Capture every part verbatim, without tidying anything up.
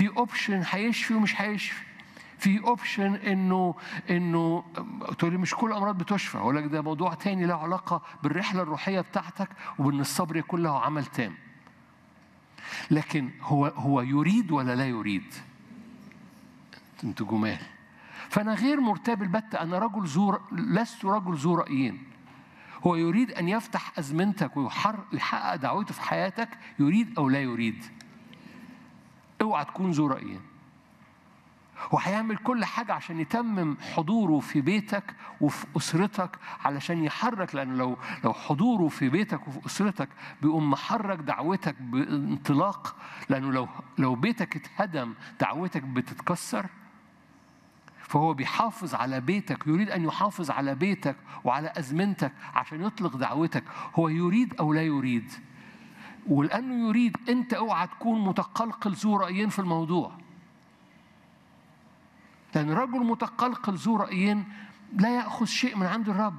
في اوبشن هيشفي ومش هيشفي، في اوبشن انه انه تقول لي مش كل الامراض بتشفى، اقول لك ده موضوع تاني له علاقه بالرحله الروحيه بتاعتك وبان الصبر يكون له عمل تام. لكن هو هو يريد ولا لا يريد؟ انتوا جمال. فانا غير مرتاب البتة، انا رجل ذو، لست رجل ذو رأيين. هو يريد ان يفتح ازمنتك ويحقق دعوته في حياتك، يريد او لا يريد. اوعى تكون ذو رأيين. وهيعمل كل حاجة عشان يتمم حضوره في بيتك وفي أسرتك، علشان يحرك، لأن لو لو حضوره في بيتك وفي أسرتك بيقوم محرك دعوتك بانطلاق، لأنه لو لو بيتك اتهدم دعوتك بتتكسر. فهو بيحافظ على بيتك، يريد أن يحافظ على بيتك وعلى أزمنتك عشان يطلق دعوتك. هو يريد أو لا يريد؟ ولأنه يريد، أنت اوعى تكون متقلقل ذو رأيين في الموضوع، لأن رجل متقلقل ذو رأيين لا يأخذ شيء من عند الرب.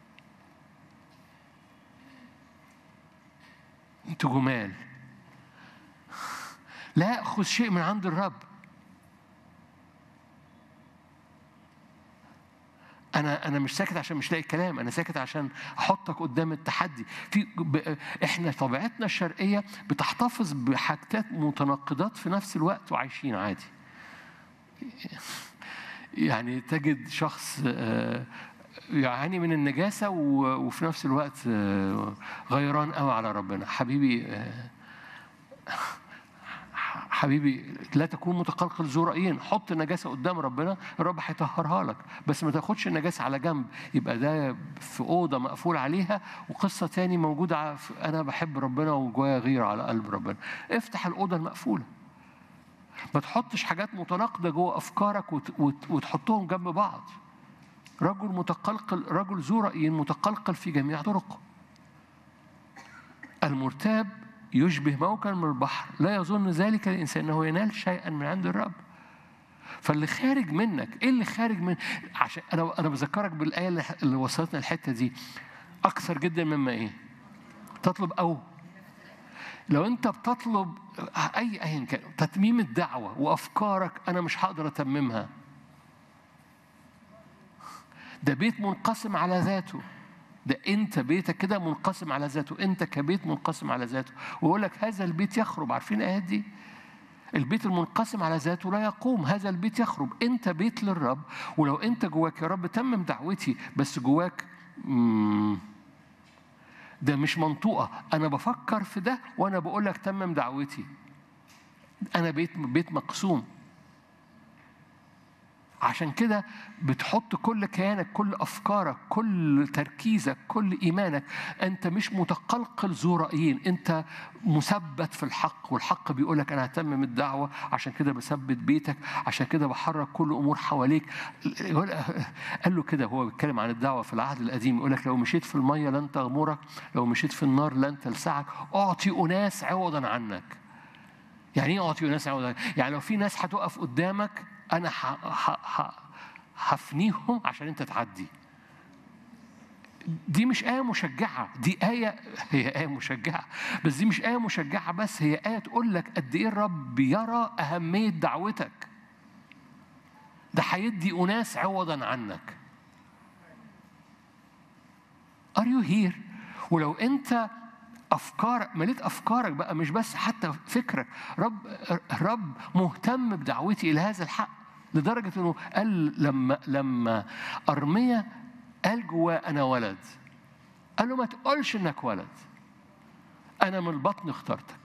أنتوا جمال. لا يأخذ شيء من عند الرب. أنا أنا مش ساكت عشان مش لاقي كلام، أنا ساكت عشان أحطك قدام التحدي. في ب... إحنا طبيعتنا الشرقية بتحتفظ بحاجات متناقضات في نفس الوقت وعايشين عادي. يعني تجد شخص يعاني من النجاسة وفي نفس الوقت غيران قوي على ربنا. حبيبي حبيبي لا تكون متقلقل ذو رأيين. حط النجاسة قدام ربنا، الرب هيطهرها لك، بس ما تاخدش النجاسة على جنب يبقى ده في أوضة مقفول عليها وقصة تاني موجودة. أنا بحب ربنا وجوايا غير على قلب ربنا. افتح الأوضة المقفولة. ما تحطش حاجات متناقضة جوه أفكارك وتحطهم جنب بعض. رجل متقلقل، رجل ذو رأي متقلقل في جميع طرقه. المرتاب يشبه موكا من البحر، لا يظن ذلك الإنسان أنه ينال شيئا من عند الرب. فاللي خارج منك، إيه اللي خارج من، عشان أنا أنا بذكرك بالآية اللي وصلتنا الحتة دي، أكثر جدا مما إيه تطلب. أو لو أنت بتطلب أي أيا كان تتميم الدعوة وأفكارك أنا مش هقدر أتممها، ده بيت منقسم على ذاته. ده أنت بيتك كده منقسم على ذاته، أنت كبيت منقسم على ذاته. ويقول لك هذا البيت يخرب. عارفين الآيات دي؟ البيت المنقسم على ذاته لا يقوم، هذا البيت يخرب. أنت بيت للرب، ولو أنت جواك يا رب تمم دعوتي، بس جواك ده مش منطوقة، أنا بفكر في ده وأنا بقول لك تمم دعوتي، أنا بيت بيت مقسوم. عشان كده بتحط كل كيانك، كل أفكارك، كل تركيزك، كل إيمانك. أنت مش متقلقل ذو رأيين، أنت مثبت في الحق، والحق بيقولك أنا هتمم الدعوة. عشان كده بثبت بيتك، عشان كده بحرك كل أمور حواليك. قال له كده، هو بيتكلم عن الدعوة في العهد القديم، يقولك لو مشيت في المية لن تغمرك، لو مشيت في النار لن تلسعك، أعطي أناس عوضا عنك. يعني إيه أعطي أناس عوضا عنك؟ يعني لو في ناس هتقف قدامك أنا هفنيهم عشان أنت تعدي. دي مش آية مشجعة، دي آية، هي آية مشجعة، بس دي مش آية مشجعة بس، هي آية تقول لك قد إيه الرب يرى أهمية دعوتك. ده هيدي أناس عوضا عنك. Are you here؟ ولو أنت أفكارك مليت أفكارك بقى، مش بس حتى فكرك، رب رب مهتم بدعوتي إلى هذا الحق، لدرجة إنه قال لما لما أرميا قال جواه أنا ولد، قال له ما تقولش إنك ولد، أنا من البطن اخترتك.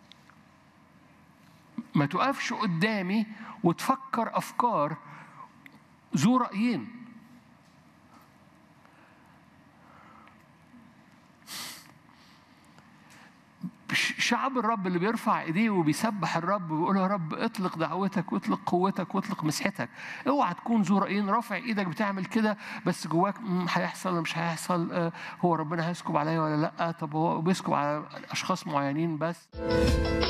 ما تقفش قدامي وتفكر أفكار ذو رأيين. شعب الرب اللي بيرفع ايديه وبيسبح الرب وبيقول يا رب اطلق دعوتك واطلق قوتك واطلق مسحتك. اوعى تكون ذو رأيين رافع ايدك بتعمل كده بس جواك هيحصل ولا مش هيحصل، آه هو ربنا هيسكب عليا ولا لا، طب هو بيسكب على اشخاص معينين بس.